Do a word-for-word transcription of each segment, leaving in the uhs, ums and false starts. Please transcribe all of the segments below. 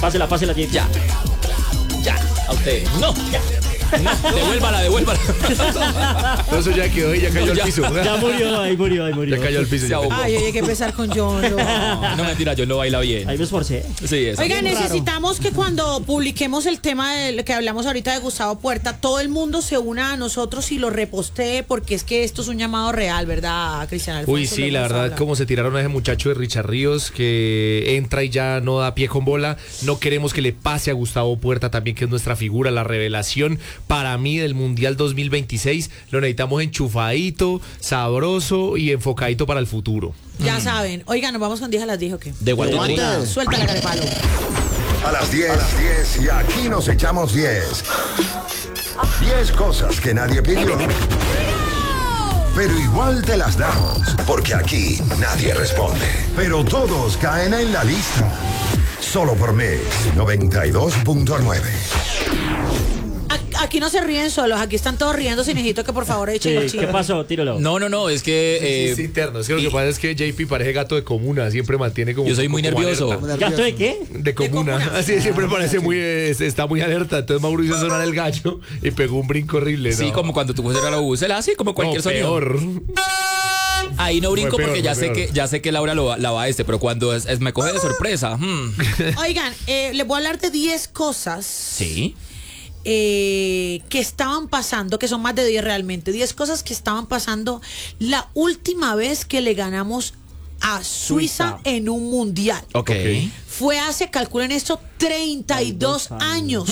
Pásela, pásela, J P. Ya. Ya. A usted. No. Ya. No, devuélvala, devuélvala. No, eso ya quedó y ya cayó No, al ya. piso. Ya murió, ahí murió, ahí murió. Ya cayó al piso. Ya. Ay, hay que empezar con John. No, no mentira, yo lo baila bien. Ahí me esforcé. Sí, eso. Oiga, bien raro. necesitamos que cuando publiquemos el tema del que hablamos ahorita de Gustavo Puerta, todo el mundo se una a nosotros y lo repostee, porque es que esto es un llamado real, ¿verdad, Cristian Alfonso? Uy, sí, Lo la hemos verdad, hablado. como se tiraron a ese muchacho de Richard Ríos que entra y ya no da pie con bola. No queremos que le pase a Gustavo Puerta también, que es nuestra figura, la revelación para mí del Mundial dos mil veintiséis. Lo necesitamos enchufadito, sabroso y enfocadito para el futuro. Ya saben. Oiga, nos vamos con diez a las diez, ¿o qué? De Guatutri. Suelta la carepalo. A las diez, a las diez y aquí nos echamos diez. diez cosas que nadie pidió, pero igual te las damos, porque aquí nadie responde. Pero todos caen en la lista. Solo por Mix noventa y dos punto nueve. Aquí no se ríen solos, aquí están todos riendo, sin necesito que por favor echen los Sí, ¿qué chistes. pasó? Tíralo. No, no, no, es que. eh, es interno. Es que lo y- que pasa es que J P parece gato de comuna. Siempre mantiene como. Yo soy muy como nervioso. alerta. ¿Gato de qué? De comuna. comuna. Así siempre parece muy. es- está muy alerta. Entonces Mauro hizo sonar el gallo y pegó un brinco horrible. Sí, ¿no? como cuando tú coges la búsela, así como cualquier No, sonido. peor. Ahí no brinco Fue peor, porque ya fue sé peor. que ya sé que Laura lo, va- la va a este, pero cuando es, es- me coge de sorpresa. hmm. Oigan, eh, les voy a hablar de diez cosas Sí. eh, que estaban pasando, que son más de diez realmente, diez cosas que estaban pasando la última vez que le ganamos a Suiza, Suiza. en un mundial. Ok. Fue hace, calculen esto, treinta y dos años.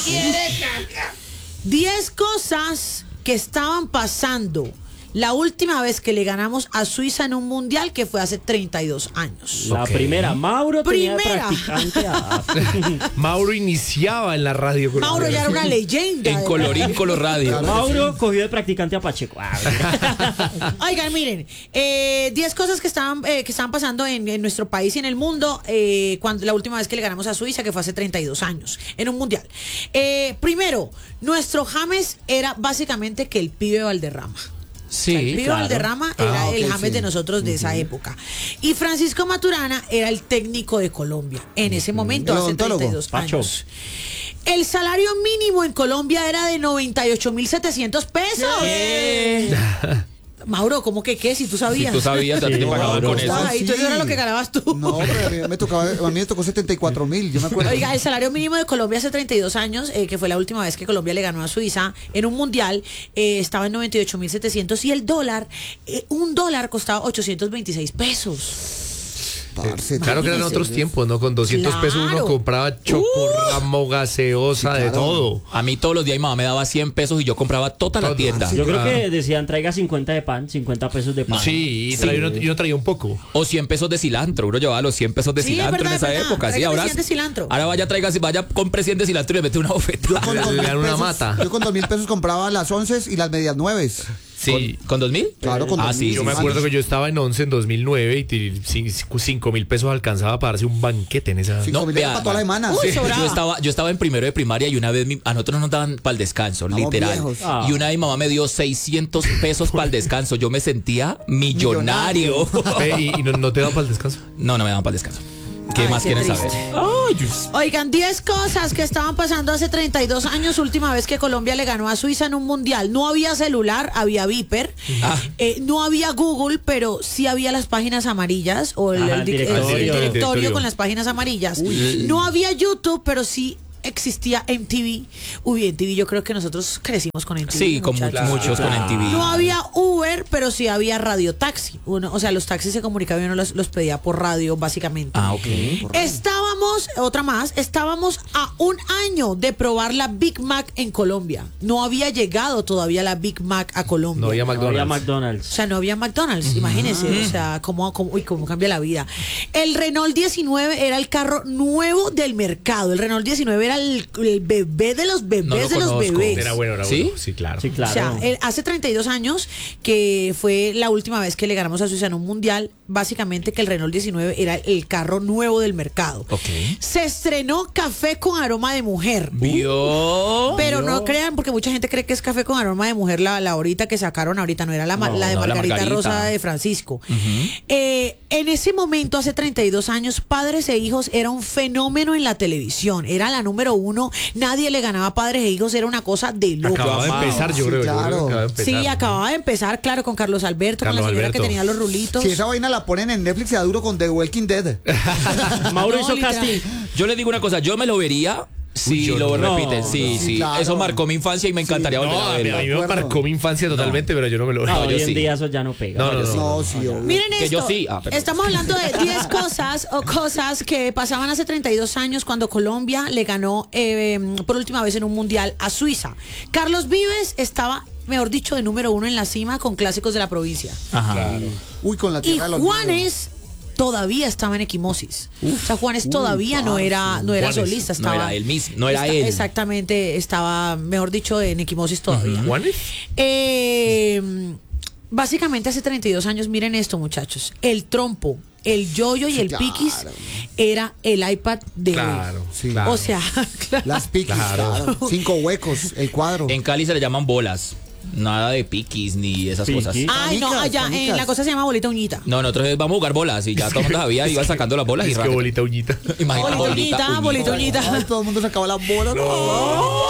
diez cosas que estaban pasando la última vez que le ganamos a Suiza en un mundial, que fue hace treinta y dos años. La Ok. primera, Mauro tenía de Primera. practicante a... Mauro iniciaba en la radio. Mauro ya era una leyenda. En de colorín color radio. Mauro cogió de practicante a Pacheco. Ah, Oigan, miren, eh, diez cosas que estaban, eh, que estaban pasando en, en nuestro país y en el mundo eh, cuando la última vez que le ganamos a Suiza, que fue hace treinta y dos años, en un mundial. Eh, primero, nuestro James era básicamente que el pibe Valderrama. Sí. El pibe claro. Valderrama era Ah, ok, el James sí. de nosotros de esa época. Y Francisco Maturana era el técnico de Colombia en ese momento, El hace odontólogo. treinta y dos Pacho. años. El salario mínimo en Colombia era de noventa y ocho mil setecientos pesos. Mauro, ¿cómo que qué? Si tú Si sabías. tú sabías, ya Sí, te pagaban Mauro. con eso. Estabas ahí, Sí. entonces eso era lo que ganabas tú. No, pero a mí me tocaba, a mí me tocó setenta y cuatro mil, yo me acuerdo. Oiga, el salario mínimo de Colombia hace treinta y dos años, eh, que fue la última vez que Colombia le ganó a Suiza en un mundial, eh, estaba en noventa y ocho mil setecientos y el dólar, eh, un dólar costaba ochocientos veintiséis pesos. Parce, Claro que eran Imagínese. otros tiempos, ¿no? Con doscientos pesos uno Claro. compraba chocorramo, gaseosa, de claro. todo. A mí todos los días mi mamá me daba cien pesos y yo compraba toda la Todo. tienda. Sí. Yo creo Claro. que decían traiga cincuenta de pan, cincuenta pesos de pan. Sí, y traía uno- yo traía un poco. O cien pesos de cilantro. Uno llevaba los cien pesos de Sí, cilantro es verdad, en esa es verdad. época. Sí, Tráigame ahora, cien de cilantro. ahora vaya, traiga, vaya, compre cien de cilantro y le mete una bofetada. Con Le- dos le mil dan una pesos- mata. Yo con dos mil pesos compraba las once y las medias nueves. Sí. ¿Con, ¿Con dos mil? Claro, con Ah, dos sí, mil. Yo sí, me sí. acuerdo que yo estaba en once en dos mil nueve y t- cin- cinco mil pesos alcanzaba para darse un banquete en esa. Cinco No, mil vea, para toda la semana. Uy, Sí. sobraba. Yo estaba, yo estaba en primero de primaria y una vez mi- a nosotros nos daban para el descanso, Estamos literal. viejos. Ah. Y una vez mi mamá me dio seiscientos pesos para el descanso. Yo me sentía millonario. Ve, ¿Y, y no, no te da para el descanso? No, no me daban para el descanso. ¿Qué Ay, más qué quieren triste. saber? Oigan, diez cosas que estaban pasando hace treinta y dos años, última vez que Colombia le ganó a Suiza en un mundial. No había celular, había Viper. Ah. Eh, no había Google, pero sí había las páginas amarillas o el, Ajá, el el dic- el- el directorio. directorio, El directorio. con las páginas amarillas. No había YouTube, pero sí existía M T V. Uy, M T V, yo creo que nosotros crecimos con M T V. Sí, con mu- muchachos. muchos con M T V. No había Uber, pero sí había radio taxi. Uno, o sea, los taxis se comunicaban y uno los, los pedía por radio, básicamente. Ah, ok. Estábamos, otra más, estábamos a un año de probar la Big Mac en Colombia. No había llegado todavía la Big Mac a Colombia. No había No había McDonald's. O McDonald's. sea, no había McDonald's, imagínense, o sea, cómo, cómo, uy, cómo cambia la vida. El Renault diecinueve era el carro nuevo del mercado. El Renault diecinueve era era el, el bebé de los bebés No lo de los conozco. bebés. Era bueno, era ¿Sí? bueno. Sí, claro. Sí, claro. O sea, él- hace treinta y dos años que fue la última vez que le ganamos a Suiza en un mundial, básicamente que el Renault diecinueve era el carro nuevo del mercado. Ok. Se estrenó café con aroma de mujer. ¿Vio? Pero no crean, porque mucha gente cree que es café con aroma de mujer la, la ahorita que sacaron ahorita, no era la, ma- No, la de no, la Margarita, Margarita. Rosa de Francisco. Eh, en ese momento, hace treinta y dos años, Padres e Hijos era un fenómeno en la televisión, era la número uno, nadie le ganaba a Padres e Hijos, era una cosa de loco. Acababa de Amado. empezar, yo Sí, creo. yo claro. creo que acababa de empezar. Sí, acababa de empezar, claro, con Carlos Alberto, Carlos con la señora Alberto. que tenía los rulitos. Si esa vaina la ponen en Netflix, se da duro con The Walking Dead. Mauro No, hizo literal. casting. Yo les digo una cosa, yo me lo vería si yo lo no. repiten. Sí, Sí, sí. claro. Eso marcó mi infancia y me encantaría No, volver a a mí, a mí verlo. me marcó mi infancia totalmente, pero yo no me lo No, yo hoy en sí. día eso ya no pega. No, no, yo sí. No, sí, obvio. Miren Que esto, yo sí. Ah, perdón. estamos hablando de diez cosas o cosas que pasaban hace treinta y dos años cuando Colombia le ganó eh, por última vez en un mundial a Suiza. Carlos Vives estaba, mejor dicho, de número uno en la cima con clásicos de la provincia. Ajá. Uy, con la Y tierra de los Juanes todavía estaba en equimosis. O sea, Juanes todavía no era, no era Juanes, solista. no Estaba, era él mismo, no era esta- él. Exactamente, estaba, mejor dicho, en equimosis todavía. ¿Juanes? Eh, básicamente hace treinta y dos años, miren esto, muchachos. El trompo, el yoyo y Sí, el claro. piquis era el iPad de Claro, hoy. Sí. claro. O sea, claro. Las piquis, Claro. claro. Cinco huecos, el cuadro. En Cali se le llaman bolas. Nada de piquis ni esas Piquis. cosas. Ay, no, Canicas, allá en canicas. la cosa se llama bolita uñita. No, nosotros vamos a jugar bolas y ya todo el mundo sabía, iba sacando las bolas y Es que rápido. bolita uñita. Imagínate, Bolita uñita, bolita uñita. Ay, todo el mundo sacaba la bola. No.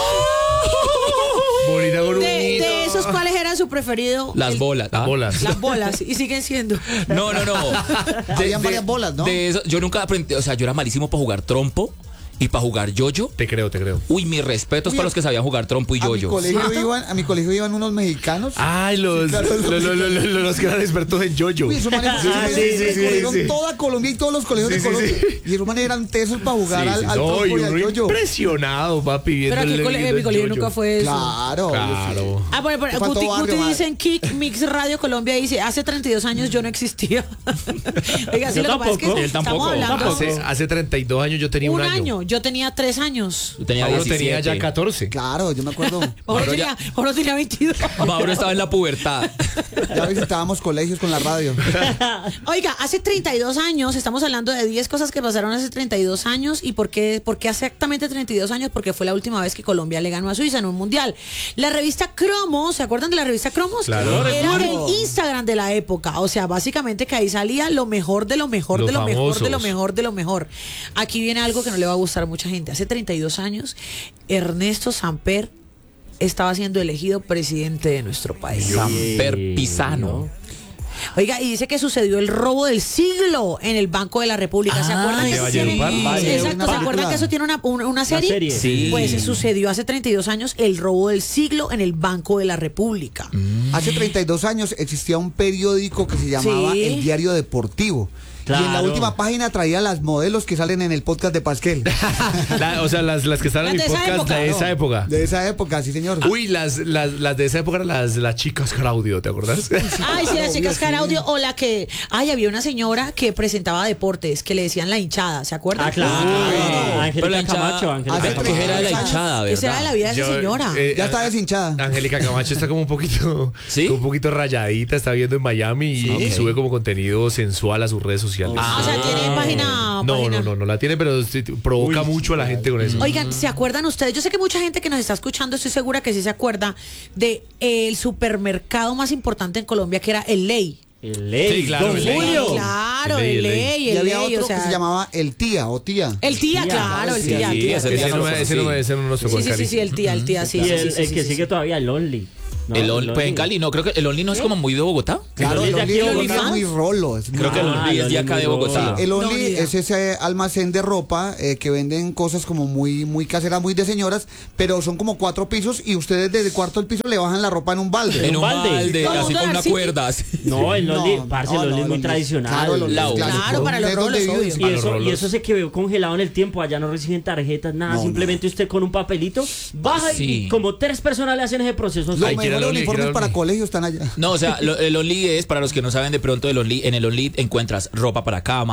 Bolita con De, uñita. de esos, ¿cuáles eran su preferido? Las El- bolas. Las ¿ah? bolas. Las bolas, y siguen siendo. No, no, no. Habían varias bolas, ¿no? De eso, yo nunca aprendí, o sea, yo era malísimo para jugar trompo y para jugar yoyo. Te creo, te creo. Uy, mis respetos Uy, para los que sabían jugar trompo y A mi, yoyo. colegio iban, a mi colegio iban unos mexicanos. Ay, los, claro, los, los, los, los- los que eran expertos en yoyo. Uy, esos manes Ah, sí, sí, sí, recorrieron sí. toda Colombia y todos los colegios Sí, de sí, Colombia. sí. Y esos manes eran tesos para jugar Sí, al, sí, al no, trompo y y al uno yoyo. impresionado, papi, viendo Pero aquí el- cole- viendo en mi el colegio yoyo. nunca fue eso. Claro. Claro. Ah, bueno, pero Te faltó Guti, barrio, Guti man. dice en Kick Mix Radio Colombia, dice, hace treinta y dos años yo no existía. Oiga, sí, Yo lo que pasa es que tampoco. Él estamos tampoco. hablando Hace, hace treinta y dos años yo tenía un, un año. Yo tenía tres años. Yo tenía Mauro diecisiete. tenía ya catorce. Claro, yo me acuerdo. Mauro Mauro tenía, Mauro tenía veintidós. Mauro estaba en la pubertad. Ya visitábamos colegios con la radio. Oiga, hace treinta y dos años, estamos hablando de diez cosas que pasaron hace treinta y dos años. ¿Y por qué, por qué exactamente treinta y dos años? Porque fue la última vez que Colombia le ganó a Suiza en un mundial. La revista Cromos, ¿se acuerdan de la revista Cromos? Claro. Era Recuerdo. el Instagram de la época. O sea, básicamente que ahí salía lo mejor de lo mejor, Los de lo mejor, de lo famosos. mejor, de lo mejor. Aquí viene algo que no le va a gustar a mucha gente. Hace treinta y dos años, Ernesto Samper estaba siendo elegido presidente de nuestro país. Samper Pisano. Oiga, y dice que sucedió el robo del siglo en el Banco de la República. ¿Se Ah, acuerdan que de eso tiene, Valledupar. Sí, exacto, Una ¿se acuerdan película. que eso tiene una, una, una serie? serie. Sí. Pues sucedió hace treinta y dos años el robo del siglo en el Banco de la República. Hace treinta y dos años existía un periódico que se llamaba Sí. El Diario Deportivo. Y en la Claro. última página traía las modelos que salen en el podcast de Pasquel. La- o sea, las, las que están en Las mi de esa podcast época, de ¿no? esa época. De esa época, sí, señor. Uy, las, las, las de esa época eran las, las chicas Claudio, ¿te acuerdas? Ay, sí, las chicas Car Audio o la que... Ay, había una señora que presentaba deportes que le decían la hinchada, ¿se acuerdan? Ah, claro. Pero la Angélica hinchada- Camacho, Angélica Hace ¿Qué Camacho. era de la años. hinchada, Esa era verdad? la vida de esa Yo, señora. eh, Ya está a- deshinchada. Angélica Camacho está como un poquito, ¿Sí? un poquito rayadita, está viendo en Miami y, y Ok. sube como contenido sensual a sus redes sociales. Ah, o sea, tiene página... no, página. no, no, no la tiene, pero sí, provoca mucho a la gente con eso. Oigan, ¿se acuerdan ustedes? Yo sé que mucha gente que nos está escuchando, estoy segura que sí se acuerda de el supermercado más importante en Colombia, que era el Ley. El ley. Sí, claro, Don el ley. Julio. Claro, El Ley, el el Ley. Ley, Y el había Ley, otro o sea, que se llamaba El Tía o Tía. el tía, Tía, claro, el sí, tía. sí, tía, ese tía. día ese, no no, lo ese, no, conocí. ese no nos tocó Sí, en sí, sí, Cali. sí, el tía, el tía, sí. Y sí, el, sí, sí, el que sí, sigue sí. todavía, el Only. ¿no? El Only- El pues en Cali no, creo que el Only no es como muy de Bogotá. Claro, El el Only Only de aquí el de Only es Bogotá. muy rolo. es Creo que el muy- Ah, Only es el de Only acá de muy Bogotá. rolo. El No, Only ni idea. es ese almacén de ropa eh, que venden cosas como muy muy caseras, muy de señoras, pero son como cuatro pisos y ustedes desde el cuarto al piso le bajan la ropa en un balde. En un balde. balde, Como así un con una Darcy. cuerda. así. No, el Only, No, parce, no, el no, Only es muy el- tradicional. Claro, el Only Lau. es clásico. Claro, para los Dedos rolos, de vidrio. obvio. Y Para los eso, y rolos. eso se quedó congelado en el tiempo, allá no reciben tarjetas, nada, No, simplemente usted con un papelito baja Sí. y como tres personas le hacen ese proceso. Los Ay, quiero el mejores Only, uniformes quiero el para Only. colegios están allá. No, o sea, lo- el Only es, para los que no saben de pronto, el Only, en el Only encuentras ropa para cama,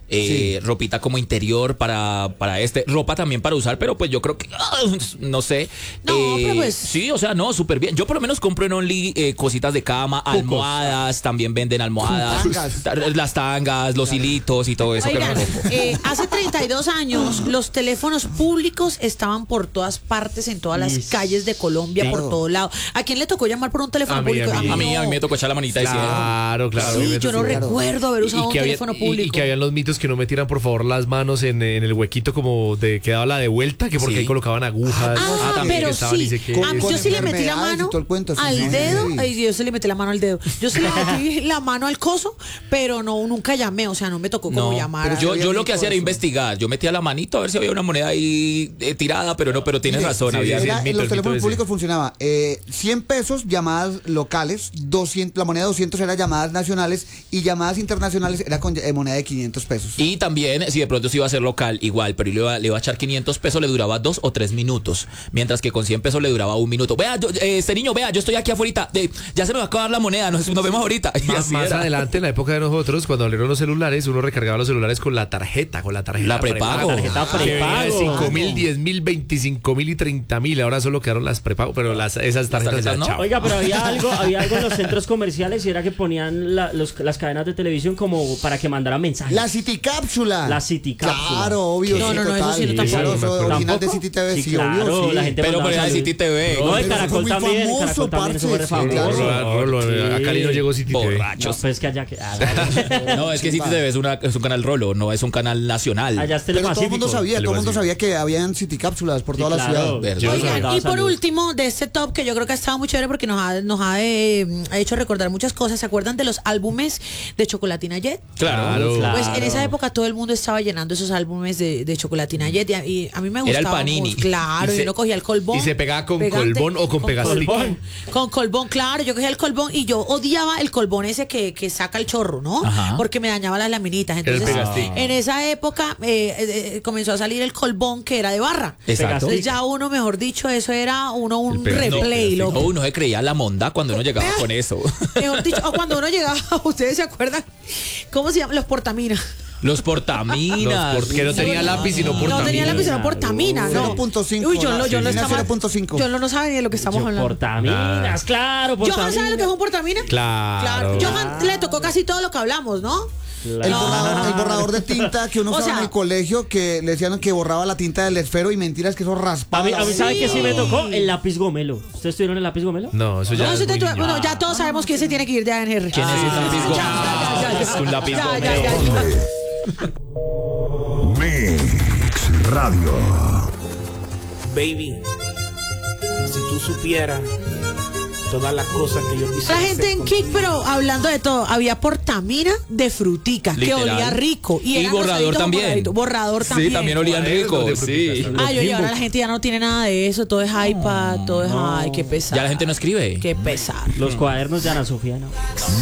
eh, sí. ropita como interior para, para este, ropa también para usar, pero pues yo creo que, no sé. No, eh, pero pues... Sí, o sea, no, súper bien. Yo por lo menos compro en Only eh, cositas de cama, Cucos. almohadas, también venden almohadas, tangas. las tangas, los hilitos y todo eso. Oigan, que eh, hace treinta y dos años los teléfonos públicos estaban por todas partes, en todas las Y calles de Colombia, claro. por todo lado. ¿A quién le tocó llamar por un teléfono A mí, público? a mí. a mí, no. a mí me tocó echar la manita y Claro, claro. Sí, yo no Sí. recuerdo haber usado Y un que había- teléfono y- público. Y, que habían los mitos que no metieran por favor las manos en, en el huequito como de que daba la de vuelta, que porque Sí. ahí colocaban agujas. Ah, también pero que estaban y sí. sé qué. Ah, Con yo sí le metí la enfermedades y mano todo el cuento, sí, al sí, dedo. sí. Ay, yo sí le metí la mano al dedo. Yo sí le metí la mano al coso, pero no, nunca llamé. O sea, no me tocó como No, llamar. pero yo, había yo lo dicho que hacía era eso. investigar. Yo metía la manito a ver si había una moneda ahí eh, tirada, pero no, pero tienes Mire, razón. sí, había sí, Era, el mito, en los el mito teléfonos ese. públicos funcionaba eh, cien pesos llamadas locales, doscientos, la moneda doscientos era llamadas nacionales y llamadas internacionales era con eh, moneda de quinientos pesos. Y también, si de pronto se iba a hacer local, igual, pero le iba, le iba a echar quinientos pesos, le duraba dos o tres minutos. Mientras que con cien pesos le duraba un minuto. Vea, yo, eh, este niño, vea, yo estoy aquí afuera. De, ya se me va a acabar la moneda, nos, nos vemos ahorita. Y Más, así más era. adelante, en la época de nosotros, cuando abrieron los celulares, uno recargaba los celulares con la tarjeta, con la tarjeta La prepago. La tarjeta prepago. cinco mil, diez mil, veinticinco mil y treinta mil. Ahora solo quedaron las prepago, pero las, esas tarjetas, tarjetas ya, no. chao. Oiga, pero había algo, había algo en los centros comerciales y era que ponían la- los- las cadenas de televisión como para que mandaran mensajes. La City Cápsula. La City Cápsula. Claro, obvio. No, sí, no, no, eso total. sí, no, tampoco. Claro, eso, ¿Tampoco? original de City T V, sí, Sí, claro, obvio, sí. la gente Pero mandaba por ahí de saludos. City T V. No, en Pero eso Caracol fue muy también, en famoso, Caracol también eso fue re parce, sí, famoso. claro. Rolo, Rolo, acá no llegó City T V. No, Borrachos. pues que allá que... ah, no. No, es que City T V es, una, es un canal rolo, no es un canal nacional. Allá es Pero todo el Telepacífico. mundo sabía, todo el mundo Telepacífico. sabía que habían City Cápsulas por Sí, toda la claro. ciudad. Verdad. Yo no Oigan, sabía. y por Salud. último, de este top que yo creo que ha estado muy chévere porque nos ha, nos ha, eh, ha hecho recordar muchas cosas. ¿Se acuerdan de los álbumes de Chocolatina Jet? Claro. Claro. Pues en esa época todo el mundo estaba llenando esos álbumes de, de Chocolatina Jet y a, y a mí me Era gustaba. el Panini. mucho. Claro, Y yo se- no cogía el colbón. y se pegaba con pegante, colbón o con pegastic. colbón. Con colbón, claro, yo cogía el colbón y yo odiaba el colbón ese que, que saca el chorro, ¿no? Ajá. Porque me dañaba las laminitas. Era el Entonces, pegastic. en esa época eh, eh, comenzó a salir el colbón que era de barra. Exacto. Entonces ya uno, mejor dicho, eso era uno un El pegastic. replay, No, loco. uno se creía la monda cuando uno llegaba con eso. Mejor dicho, o cuando uno llegaba, ¿ustedes se acuerdan? ¿Cómo se llaman? Los portaminas. Los portaminas. Los por- que no tenía lápiz, sino No portamina. tenía lápiz, sino portamina, ¿no? cero punto cinco, Uy, yo, lo- yo sí, lo sí, estaba. cero punto cinco. Yo no sabe ni de lo que estamos Yo, hablando. portaminas, claro, ¿Yo portaminas. sabe lo que es un portamina? Claro. Johan le tocó casi todo lo que hablamos, ¿no? El, Claro. borrador, el borrador de tinta que uno O usaba sea- en el colegio, que le decían que borraba la tinta del esfero y mentiras que eso A raspaba. mí, a mí la- ¿sabe Sí. que sí me tocó? El lápiz gomelo. ¿Ustedes tuvieron el lápiz gomelo? No, eso ya No, es si te muy tu- niño. bueno, ya todos sabemos quién se tiene que ir de A N R. ¿Quién es un lápiz Ya, ya, ya, ya. Es un lápiz Ya, gomelo. ya, ya. Mix Radio. Baby, si tú supieras todas las cosas que yo quise La gente en Kick, pero hablando de todo, había portamina de fruticas que Literal. olía rico. Y, Y eran borrador rosaditos con también. borradito. Borrador también. Sí, también olían rico. Cuadernos de Sí. fruticas. Ay, oye, ahora la gente ya no tiene nada de eso. Todo es iPad, todo es. Ay, qué pesado. Ya la gente no escribe. Qué pesado. Los cuadernos de Ana Sofía, ¿no?